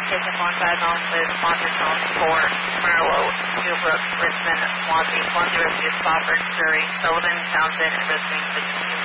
taken one diagonal with Swansea Zone 4, Marlow, Newbrook, Richmond, Swansea, Richmond, Spofford, Surrey, Sullivan, Townsend, and Richmond,